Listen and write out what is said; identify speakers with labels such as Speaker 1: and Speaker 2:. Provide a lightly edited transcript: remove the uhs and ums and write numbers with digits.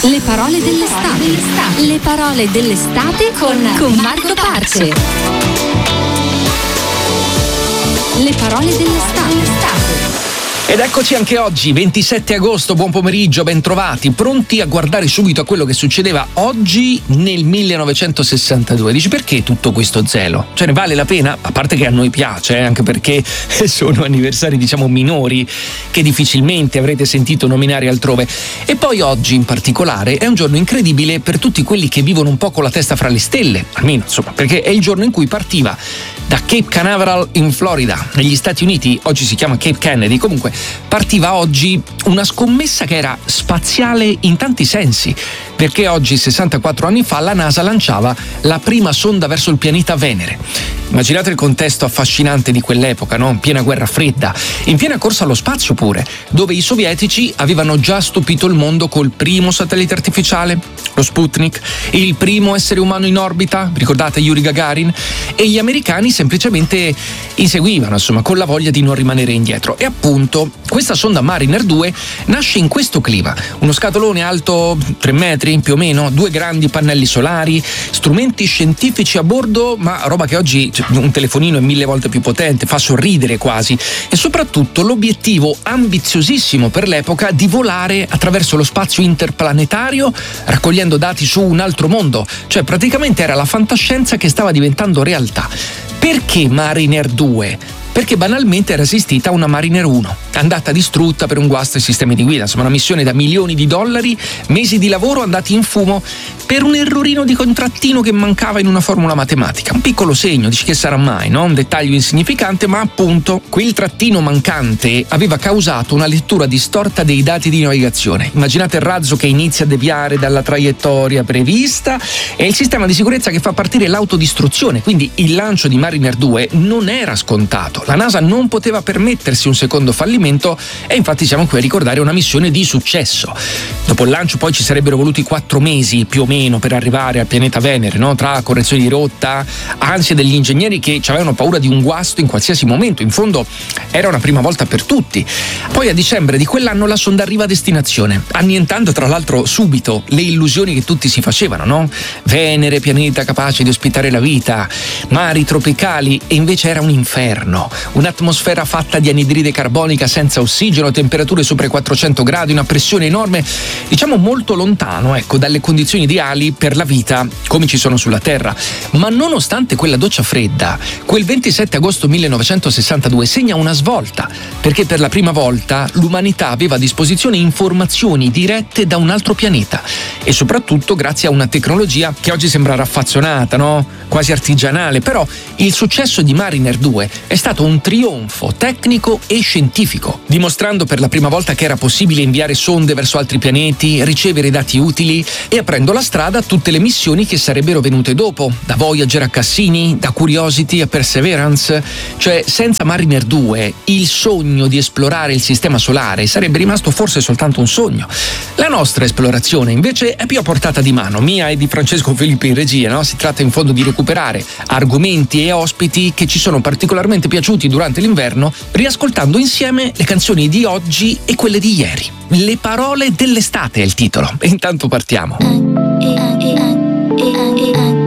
Speaker 1: Le parole dell'estate. Le parole dell'estate con Marco Parce. Le parole dell'estate.
Speaker 2: Ed eccoci anche oggi, 27 agosto, buon pomeriggio, ben trovati, pronti a guardare subito a quello che succedeva oggi nel 1962. Dici, perché tutto questo zelo? Cioè, ne vale la pena? A parte che a noi piace, anche perché sono anniversari, diciamo, minori che difficilmente avrete sentito nominare altrove. E poi oggi in particolare è un giorno incredibile per tutti quelli che vivono un po' con la testa fra le stelle, almeno insomma, perché è il giorno in cui partiva da Cape Canaveral in Florida, negli Stati Uniti, oggi si chiama Cape Kennedy, comunque partiva oggi una scommessa che era spaziale in tanti sensi, perché oggi, 64 anni fa, la NASA lanciava la prima sonda verso il pianeta Venere. Immaginate il contesto affascinante di quell'epoca, no? In piena guerra fredda, in piena corsa allo spazio pure, dove i sovietici avevano già stupito il mondo col primo satellite artificiale, lo Sputnik, il primo essere umano in orbita, ricordate Yuri Gagarin, e gli americani semplicemente inseguivano, insomma, con la voglia di non rimanere indietro. E appunto questa sonda Mariner 2 nasce in questo clima, uno scatolone alto 3 metri più o meno, 2 grandi pannelli solari, strumenti scientifici a bordo, ma roba che oggi un telefonino è 1000 volte più potente, fa sorridere quasi, e soprattutto l'obiettivo ambiziosissimo per l'epoca di volare attraverso lo spazio interplanetario raccogliendo dati su un altro mondo, cioè praticamente era la fantascienza che stava diventando realtà. Perché Mariner 2? Perché banalmente era esistita una Mariner 1, andata distrutta per un guasto ai sistemi di guida, insomma una missione da milioni di dollari, mesi di lavoro andati in fumo per un errorino di contrattino che mancava in una formula matematica, un piccolo segno, dici che sarà mai, no? Un dettaglio insignificante, ma appunto quel trattino mancante aveva causato una lettura distorta dei dati di navigazione. Immaginate il razzo che inizia a deviare dalla traiettoria prevista e il sistema di sicurezza che fa partire l'autodistruzione, quindi il lancio di Mariner 2 non era scontato. La NASA non poteva permettersi un secondo fallimento e infatti siamo qui a ricordare una missione di successo. Dopo il lancio poi ci sarebbero voluti 4 mesi più o meno per arrivare al pianeta Venere, no? Tra correzioni di rotta, ansie degli ingegneri che avevano paura di un guasto in qualsiasi momento. In fondo era una prima volta per tutti. Poi a dicembre di quell'anno la sonda arriva a destinazione, annientando tra l'altro subito le illusioni che tutti si facevano, no? Venere, pianeta capace di ospitare la vita, mari tropicali, e invece era un inferno. Un'atmosfera fatta di anidride carbonica senza ossigeno, temperature sopra i 400 gradi, una pressione enorme, diciamo molto lontano, ecco, dalle condizioni ideali per la vita come ci sono sulla Terra. Ma nonostante quella doccia fredda, quel 27 agosto 1962 segna una svolta, perché per la prima volta l'umanità aveva a disposizione informazioni dirette da un altro pianeta, e soprattutto grazie a una tecnologia che oggi sembra raffazzonata, no? Quasi artigianale, però il successo di Mariner 2 è stato un trionfo tecnico e scientifico, dimostrando per la prima volta che era possibile inviare sonde verso altri pianeti, ricevere dati utili e aprendo la strada a tutte le missioni che sarebbero venute dopo, da Voyager a Cassini, da Curiosity a Perseverance. Cioè, senza Mariner 2 il sogno di esplorare il sistema solare sarebbe rimasto forse soltanto un sogno. La nostra esplorazione invece è più a portata di mano, mia e di Francesco Filippi in regia, no? Si tratta in fondo di recuperare argomenti e ospiti che ci sono particolarmente piaciuti durante l'inverno, riascoltando insieme le canzoni di oggi e quelle di ieri. Le parole dell'estate è il titolo, e intanto partiamo.